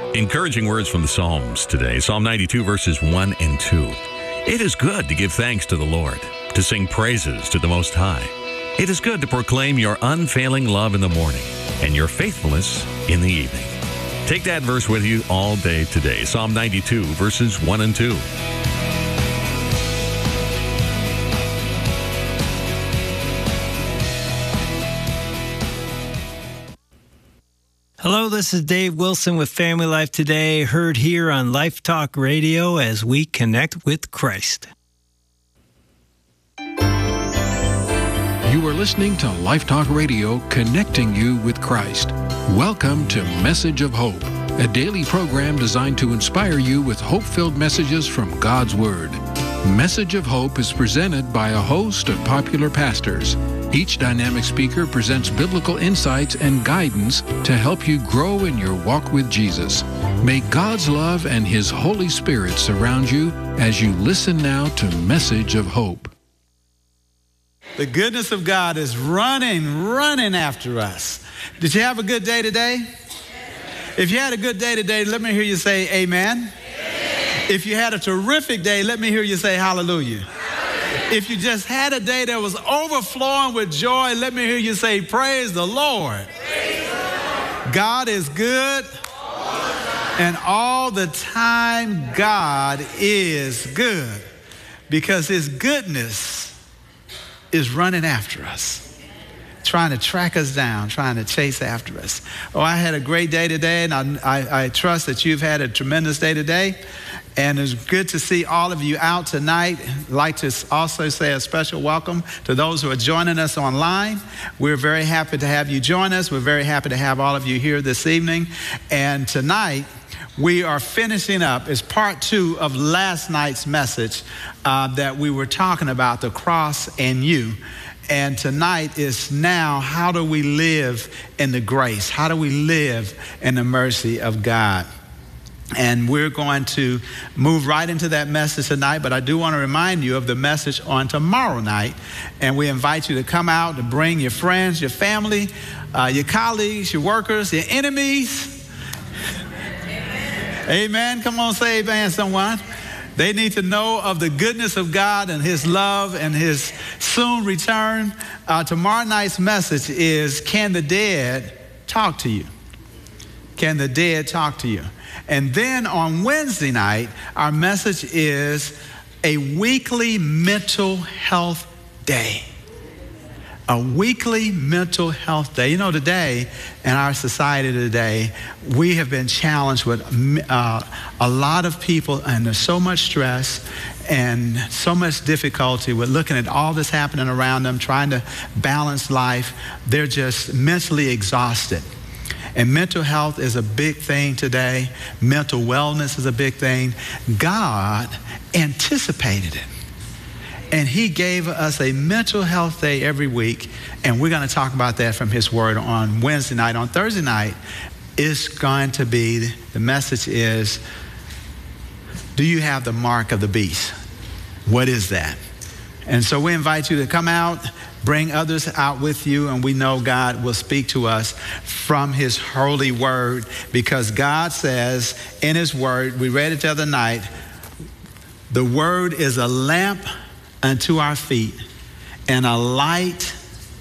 Encouraging words from the Psalms today. Psalm 92, verses 1 and 2. It is good to give thanks to the Lord, to sing praises to the Most High. It is good to proclaim your unfailing love in the morning and your faithfulness in the evening. Take that verse with you all day today. Psalm 92, verses 1 and 2. Hello, this is Dave Wilson with Family Life Today, heard here on Life Talk Radio as we connect with Christ. You are listening to Life Talk Radio, connecting you with Christ. Welcome to Message of Hope, a daily program designed to inspire you with hope-filled messages from God's Word. Message of Hope is presented by a host of popular pastors. Each dynamic speaker presents biblical insights and guidance to help you grow in your walk with Jesus. May God's love and His Holy Spirit surround you as you listen now to Message of Hope. The goodness of God is running after us. Did you have a good day today? If you had a good day today, let me hear you say amen. If you had a terrific day, let me hear you say hallelujah. If you just had a day that was overflowing with joy, let me hear you say, praise the Lord. God is good, and all the time God is good, because His goodness is running after us, trying to track us down, trying to chase after us. Oh, I had a great day today, and I trust that you've had a tremendous day today. And it's good to see all of you out tonight. I'd like to also say a special welcome to those who are joining us online. We're very happy to have you join us. We're very happy to have all of you here this evening. And tonight, we are finishing up. It's part 2 of last night's message that we were talking about, the cross and you. And tonight is now, how do we live in the grace? How do we live in the mercy of God? And we're going to move right into that message tonight, but I do want to remind you of the message on tomorrow night. And we invite you to come out and bring your friends, your family, your colleagues, your workers, your enemies. Amen. Come on, say amen, someone. They need to know of the goodness of God and His love and His soon return. Tomorrow night's message is, can the dead talk to you? Can the dead talk to you? And then on Wednesday night, our message is a weekly mental health day. A weekly mental health day. You know, today, in our society today, we have been challenged with a lot of people, and there's so much stress and so much difficulty with looking at all that's happening around them, trying to balance life. They're just mentally exhausted. And mental health is a big thing today. Mental wellness is a big thing. God anticipated it. And He gave us a mental health day every week. And we're going to talk about that from His Word on Wednesday night. On Thursday night, it's going to be, the message is, do you have the mark of the beast? What is that? And so we invite you to come out, bring others out with you, and we know God will speak to us from His holy word, because God says in His word, we read it the other night, the word is a lamp unto our feet and a light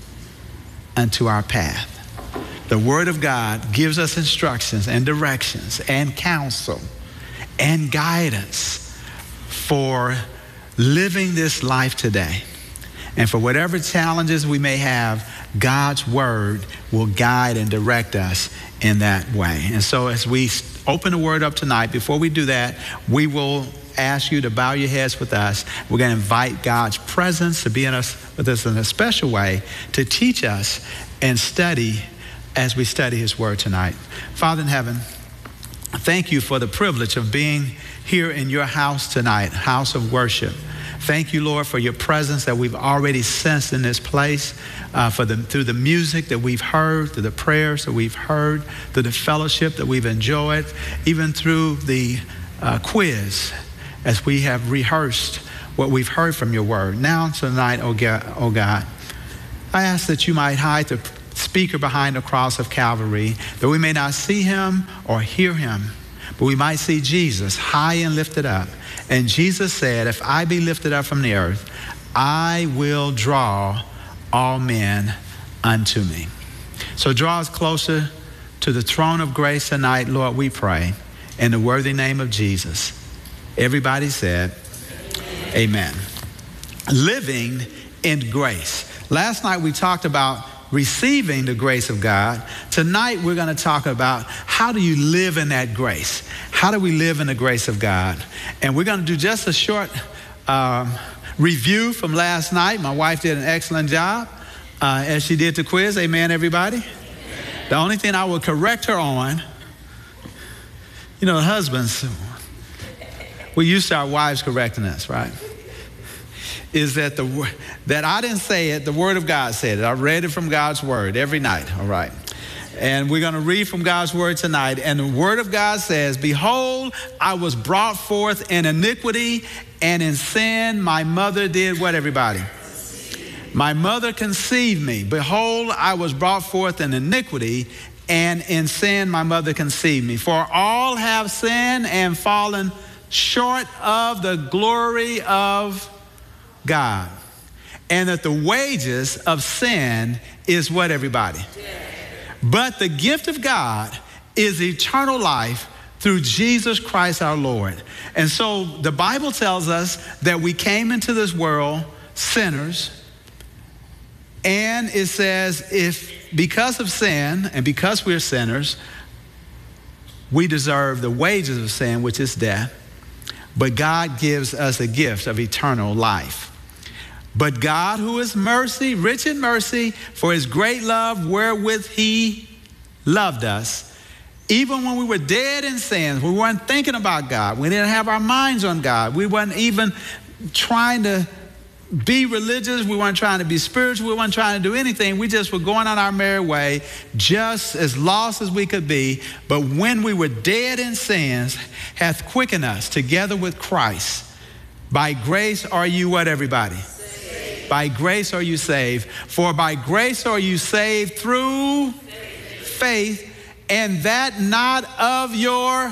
unto our path. The word of God gives us instructions and directions and counsel and guidance for living this life today. And for whatever challenges we may have, God's word will guide and direct us in that way. And so as we open the word up tonight, before we do that, we will ask you to bow your heads with us. We're going to invite God's presence to be with us in a special way to teach us and study as we study His word tonight. Father in heaven, thank you for the privilege of being here in your house tonight, house of worship. Thank you, Lord, for your presence that we've already sensed in this place, through the music that we've heard, through the prayers that we've heard, through the fellowship that we've enjoyed, even through the quiz as we have rehearsed what we've heard from your word. Now tonight, oh God, I ask that you might hide the speaker behind the cross of Calvary, that we may not see him or hear him, but we might see Jesus high and lifted up. And Jesus said, if I be lifted up from the earth, I will draw all men unto me. So draw us closer to the throne of grace tonight, Lord, we pray, in the worthy name of Jesus. Everybody said, amen. Living in grace. Last night we talked about receiving the grace of God. Tonight we're going to talk about how do you live in that grace? How do we live in the grace of God? And we're going to do just a short review from last night. My wife did an excellent job as she did the quiz. Amen, everybody? The only thing I will correct her on, you know, husbands, we're used to our wives correcting us, right? Is that that I didn't say it, the Word of God said it. I read it from God's Word every night, all right? And we're going to read from God's Word tonight. And the Word of God says, behold, I was brought forth in iniquity, and in sin my mother did what, everybody? My mother conceived me. Behold, I was brought forth in iniquity, and in sin my mother conceived me. For all have sinned and fallen short of the glory of God. And that the wages of sin is what, everybody? But the gift of God is eternal life through Jesus Christ our Lord. And so the Bible tells us that we came into this world sinners. And it says, if because of sin and because we're sinners, we deserve the wages of sin, which is death. But God gives us a gift of eternal life. But God, who is mercy, rich in mercy, for his great love wherewith he loved us, even when we were dead in sins, we weren't thinking about God. We didn't have our minds on God. We weren't even trying to be religious. We weren't trying to be spiritual. We weren't trying to do anything. We just were going on our merry way, just as lost as we could be. But when we were dead in sins, hath quickened us together with Christ. By grace are you what, everybody? Saved. By grace are you saved. For by grace are you saved through faith, and that not of your,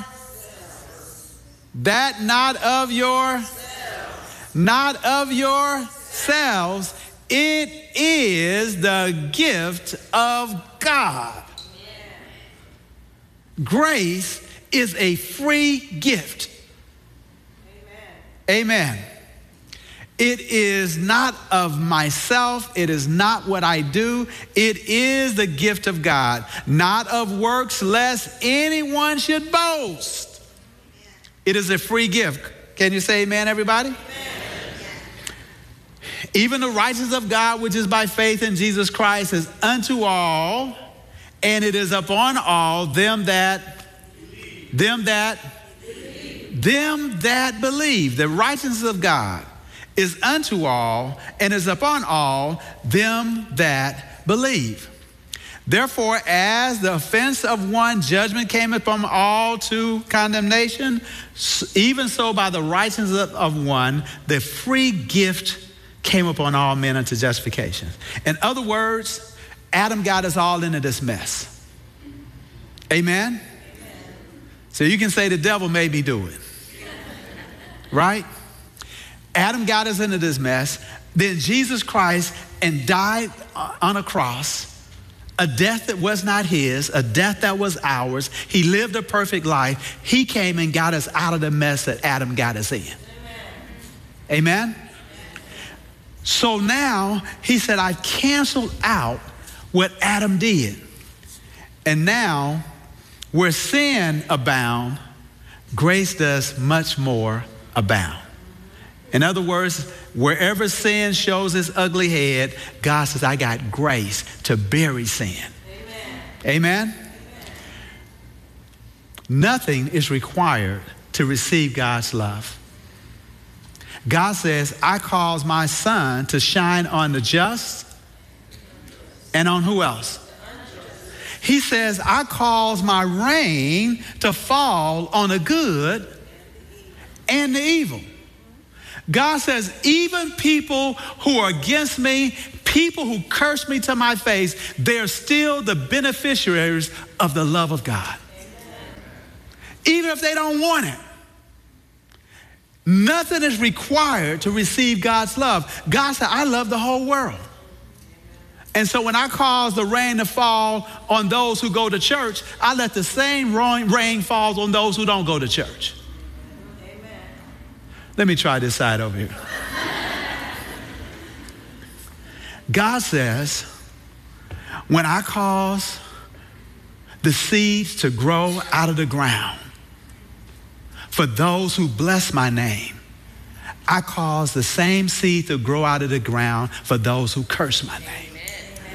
not of yourselves. It is the gift of God. Grace is a free gift. Amen. It is not of myself. It is not what I do. It is the gift of God, not of works, lest anyone should boast. It is a free gift. Can you say amen, everybody? Amen. Even the righteousness of God, which is by faith in Jesus Christ, is unto all, and it is upon all them that believe. The righteousness of God is unto all, and is upon all them that believe. Therefore, as the offense of one judgment came upon all to condemnation, even so by the righteousness of one, the free gift came upon all men unto justification. In other words, Adam got us all into this mess. Amen? So you can say the devil made me do it. Right? Adam got us into this mess. Then Jesus Christ and died on a cross, a death that was not his, a death that was ours. He lived a perfect life. He came and got us out of the mess that Adam got us in. Amen? Amen? So now he said, I've canceled out what Adam did. And now where sin abound, grace does much more abound. In other words, wherever sin shows its ugly head, God says, I got grace to bury sin. Amen? Amen? Nothing is required to receive God's love. God says, I cause my sun to shine on the just and on who else? He says, I cause my rain to fall on the good and the evil. God says, even people who are against me, people who curse me to my face, they're still the beneficiaries of the love of God. Even even if they don't want it. Nothing is required to receive God's love. God said, I love the whole world. And so when I cause the rain to fall on those who go to church, I let the same rain fall on those who don't go to church. Amen. Let me try this side over here. God says, when I cause the seeds to grow out of the ground for those who bless my name, I cause the same seed to grow out of the ground for those who curse my name.